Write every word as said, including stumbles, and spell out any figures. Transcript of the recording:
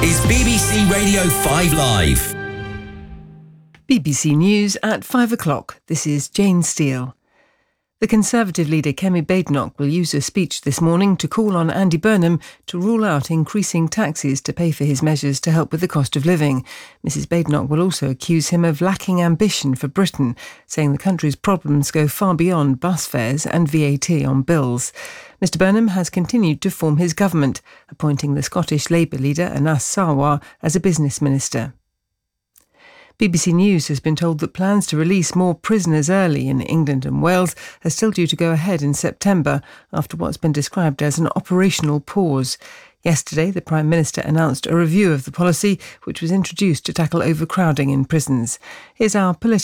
is B B C Radio five Live. B B C News at five o'clock. This is Jane Steele. The Conservative leader Kemi Badenoch will use a speech this morning to call on Andy Burnham to rule out increasing taxes to pay for his measures to help with the cost of living. Missus Badenoch will also accuse him of lacking ambition for Britain, saying the country's problems go far beyond bus fares and V A T on bills. Mr Burnham has continued to form his government, appointing the Scottish Labour leader Anas Sarwar as a business minister. B B C News has been told that plans to release more prisoners early in England and Wales are still due to go ahead in September after what's been described as an operational pause. Yesterday, the Prime Minister announced a review of the policy, which was introduced to tackle overcrowding in prisons. Here's our political